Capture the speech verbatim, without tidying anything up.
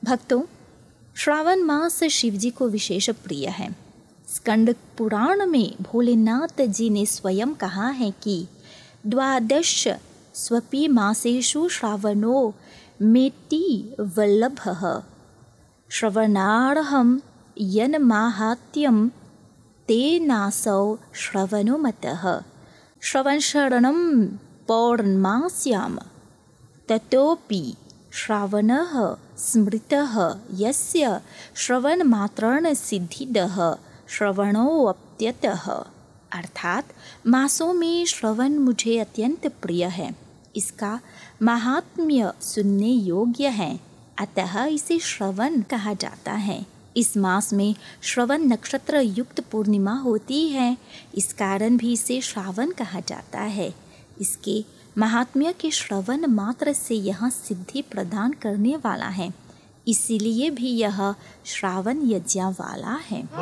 भक्तों, श्रावण मास शिव जी को विशेष प्रिय है। स्कंद पुराण में भोलेनाथ जी ने स्वयं कहा है कि द्वादश स्वपि मासेषु श्रावणो मेति वल्लभः श्रवणार्हं यन माहात्म्यं तेनासौ श्रवणो मतः श्रवणशरणं पौर्णमास्यां ततोपि श्रावणः स्मृतः यस्य श्रवणमात्रेण सिद्धिदः श्रवणोऽप्यतः। अर्थात मासों में श्रवण मुझे अत्यंत प्रिय है, इसका महात्म्य सुनने योग्य है, अतः इसे श्रवण कहा जाता है। इस मास में श्रवण नक्षत्र युक्त पूर्णिमा होती है, इस कारण भी इसे श्रावण कहा जाता है। इसके महात्म्य के श्रवण मात्र से यह सिद्धि प्रदान करने वाला है, इसीलिए भी यह श्रावण यज्ञ वाला है।